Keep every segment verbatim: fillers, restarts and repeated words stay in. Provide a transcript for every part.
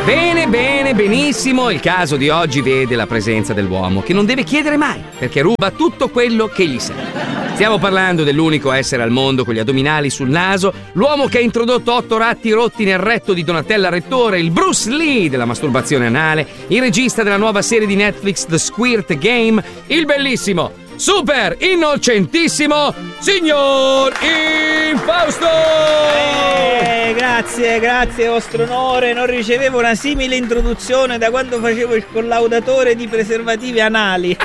Bene, bene, benissimo. Il caso di oggi vede la presenza dell'uomo che non deve chiedere mai, perché ruba tutto quello che gli serve. Stiamo parlando dell'unico essere al mondo con gli addominali sul naso, l'uomo che ha introdotto otto ratti rotti nel retto di Donatella Rettore, il Bruce Lee della masturbazione anale, il regista della nuova serie di Netflix The Squirt Game, il bellissimo, super innocentissimo signor Infausto! Eh, grazie, grazie vostro onore, non ricevevo una simile introduzione da quando facevo il collaudatore di preservativi anali.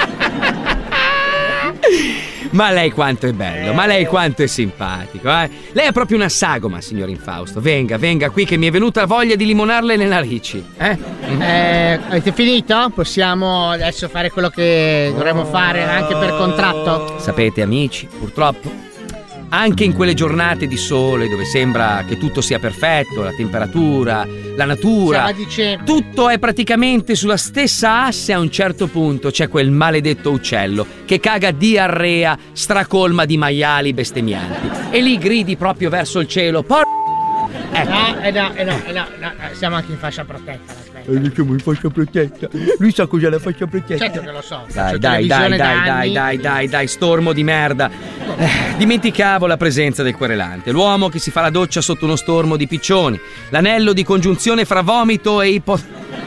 Ma lei quanto è bello, ma lei quanto è simpatico, eh? Lei è proprio una sagoma, signor Infausto. Venga, venga qui che mi è venuta voglia di limonarle le narici, eh? Eh, avete finito? Possiamo adesso fare quello che dovremmo fare anche per contratto? Sapete, amici, purtroppo, anche in quelle giornate di sole dove sembra che tutto sia perfetto, la temperatura, la natura, tutto è praticamente sulla stessa asse, a un certo punto c'è quel maledetto uccello che caga diarrea stracolma di maiali bestemmianti e lì gridi proprio verso il cielo. Por- ecco. No, eh no, eh no, eh no, no, siamo anche in fascia protetta. Eh, siamo in fascia protetta. Lui sa cos'è la fascia protetta? Certo che lo so. Dai, dai, dai, dai, dai, dai, dai, dai, stormo di merda. Eh, dimenticavo la presenza del querelante, l'uomo che si fa la doccia sotto uno stormo di piccioni, l'anello di congiunzione fra vomito e ipo...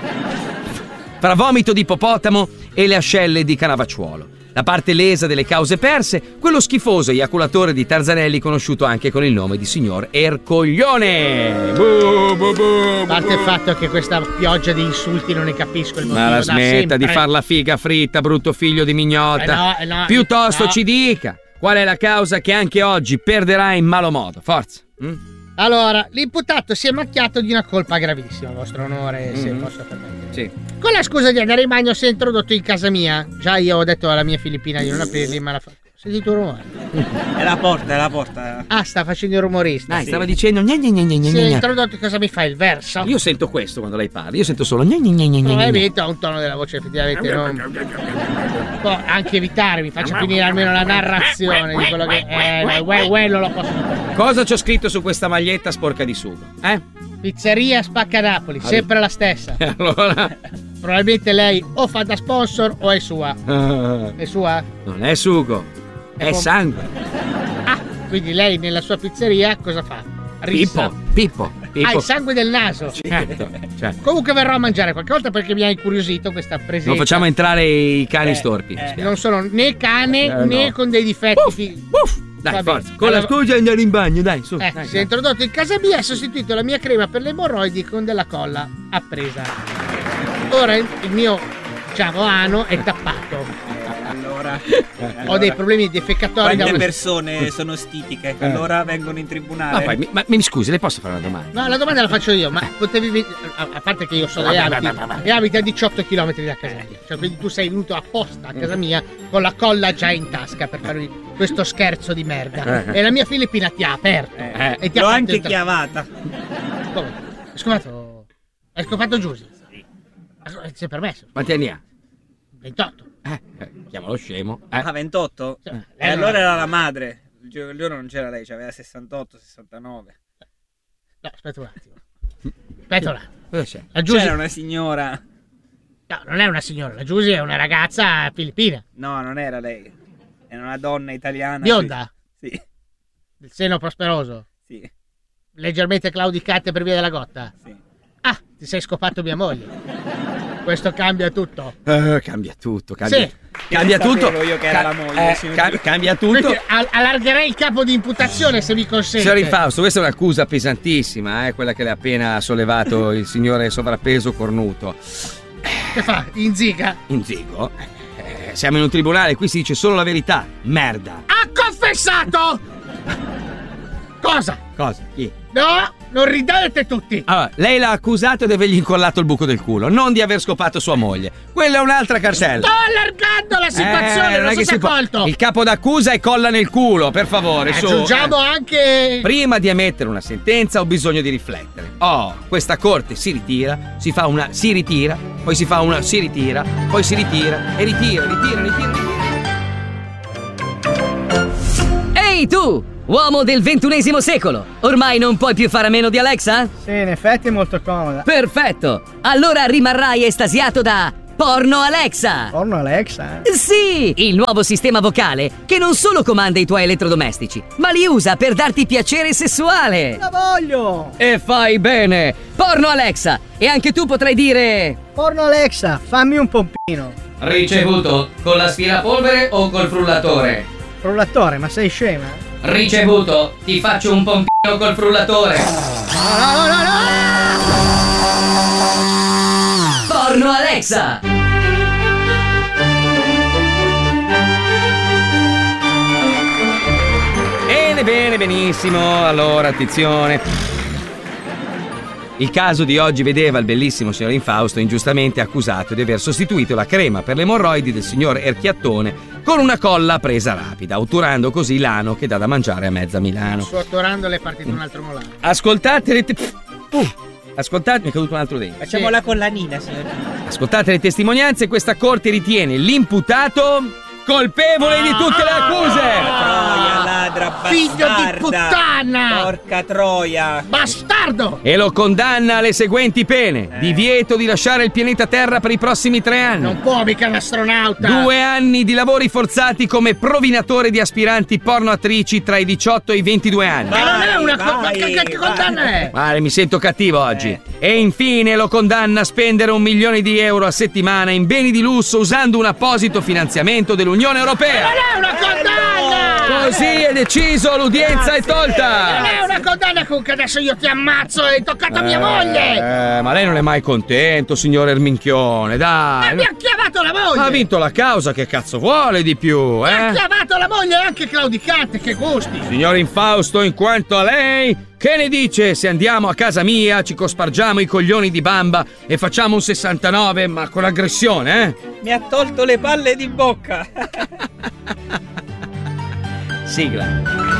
fra vomito di ippopotamo e le ascelle di Canavacciuolo. La parte lesa delle cause perse, quello schifoso eiaculatore di Tarzanelli conosciuto anche con il nome di signor Ercoglione. Bu, bu, bu, a parte il fatto che questa pioggia di insulti non ne capisco il motivo. Ma la smetta sempre. di far la figa fritta, brutto figlio di mignotta. Eh no, eh no, Piuttosto no. ci dica qual è la causa che anche oggi perderà in malo modo. Forza. Mm? Allora, l'imputato si è macchiato di una colpa gravissima, vostro onore, se Mm-hmm. posso permettere. Sì. Con la scusa di andare in bagno si è introdotto in casa mia. Già io ho detto alla mia filippina di non aprirli, ma la fa... Sentito un rumore? È la porta, è la porta. Ah, sta facendo il rumorista. Dai, sì. stava dicendo gna gna gna gna gna Si è gna. introdotto, cosa mi fa il verso? Io sento questo quando lei parla, io sento solo gna gna gna gna gna. Probabilmente ha un tono della voce effettivamente non... Può anche evitare, mi faccia finire almeno la narrazione di quello che... Eh, no, uè, uè, non lo posso fare. Cosa c'ho scritto su questa maglietta sporca di sugo? Eh? Pizzeria Spacca Napoli, sempre la stessa. Allora... Probabilmente lei o fa da sponsor o è sua. Uh, È sua? non è sugo, è, È com- sangue. Ah, quindi lei nella sua pizzeria cosa fa? Rissa. Pippo, Pippo, Pippo. Ah, il sangue del naso. Certo, certo. Comunque verrò a mangiare qualche volta perché mi ha incuriosito questa presenza. Non facciamo entrare i cani Eh, storpi. eh, non sono né cane Eh, né no. con dei difetti. Uff, fi- uff. Dai, Va forza. bene. Con la Allora- scusa di andare in bagno, dai, su. Eh, dai, si è dai. introdotto in casa mia e ha sostituito la mia crema per le emorroidi con della colla appresa. Ora il il mio, diciamo, ano è tappato. Allora, Ho dei problemi defecatori da quante una... persone sono stitiche? Allora vengono in tribunale. Ma poi, mi, ma mi scusi, le posso fare una domanda? No, la domanda la faccio io, ma potevi ven- a, a parte che io so dove abiti e abiti a diciotto chilometri da casa mia. Cioè, quindi tu sei venuto apposta a casa mia con la colla già in tasca per fare questo scherzo di merda. Eh. E la mia filippina ti ha aperto. Eh. E ti ha L'ho fatto anche entrare. chiamata. Come? Hai scopato? Hai scopato Giusy? Sì. Si è permesso? Quanti anni ha? ventotto. Eh, eh, chiamalo scemo. Eh. Ah, ventotto? Cioè, E lei non- allora era la madre. Il gio- il giorno non c'era lei, aveva sessantotto sessantanove. No, aspetta un attimo. Aspetta un attimo. Cosa c'è? La Giusy... C'era una signora. No, non è una signora, la Giusy è una ragazza filippina. No, non era lei. Era una donna italiana. Bionda? Sì, Del seno prosperoso. sì, Leggermente claudicante per via della gotta. sì. Ah, ti sei scopato mia moglie. Questo cambia tutto. Eh, cambia tutto, cambia, Sì. cambia Che tutto. sapevo io che era la moglie, eh, signor- ca- cambia tutto. Quindi al- allargherei il capo di imputazione se mi consente. Signor Infausto, questa è un'accusa pesantissima, eh, quella che le ha appena sollevato il signore sovrappeso cornuto. Che fa? In ziga? In zigo? Eh, siamo in un tribunale, qui si dice solo la verità. Merda. Ha confessato! Cosa? Cosa? Chi? No, non ridete tutti. Allora, lei l'ha accusato di avergli incollato il buco del culo, non di aver scopato sua moglie. Quella è un'altra cartella. Sto allargando la situazione, Eh, non è so che se si è può- colto. Il capo d'accusa è colla nel culo, per favore, su. Aggiungiamo eh. anche... Prima di emettere una sentenza ho bisogno di riflettere. Oh, questa corte si ritira, si fa una, si ritira, poi si fa una, si ritira, poi si ritira e ritira, ritira, ritira, ritira. Ehi tu! Uomo del ventunesimo secolo, ormai non puoi più fare a meno di Alexa? Sì, in effetti è molto comoda. Perfetto! Allora rimarrai estasiato da Porno Alexa! Porno Alexa? Sì! Il nuovo sistema vocale che non solo comanda i tuoi elettrodomestici, ma li usa per darti piacere sessuale! La voglio! E fai bene! Porno Alexa! E anche tu potrai dire... Porno Alexa, fammi un pompino. Ricevuto con l'aspirapolvere o col frullatore? Frullatore, ma sei scema? Ricevuto, ti faccio un pompino col frullatore. No, no, no, no! Porno Alexa! Bene, bene, benissimo. Allora, attenzione. Il caso di oggi vedeva il bellissimo signor Infausto ingiustamente accusato di aver sostituito la crema per le emorroidi del signor Erchiattone con una colla a presa rapida, otturando così l'ano che dà da mangiare a mezza Milano. Sto otturando le partite un altro molare. Ascoltate le... Te- uh, ascoltate, mi è caduto un altro dente. Facciamo Sì. la collanina, signor. Ascoltate le testimonianze, questa corte ritiene l'imputato colpevole di tutte le accuse. Troia, ladra, bastarda. Figlio di puttana! Porca troia. Bastardo! E lo condanna alle seguenti pene: divieto di lasciare il pianeta Terra per i prossimi tre anni. Non può mica un astronauta! Due anni di lavori forzati come provinatore di aspiranti porno attrici tra i diciotto e i ventidue anni. Ma non è una Vai, co- ma che, che vai, condanna vai. è? Male, mi sento cattivo oggi. Eh. E infine lo condanna a spendere un milione di euro a settimana in beni di lusso usando un apposito finanziamento dell'Unione Europea. Non è una condanna! Così è deciso, l'udienza è Non tolta. è una condanna con che adesso io ti ammazzo e hai toccato mia moglie! Eh, ma lei non è mai contento, signor Erminchione, Ma dai. mi ha chiavato la moglie! Ha vinto la causa, che cazzo vuole di più, Mi ha eh? chiavato la moglie e anche claudicante, che gusti! Signor Infausto, in quanto a lei, che ne dice se andiamo a casa mia, ci cospargiamo i coglioni di bamba e facciamo un sessantanove, ma con aggressione, eh? Mi ha tolto le palle di bocca. Sigla.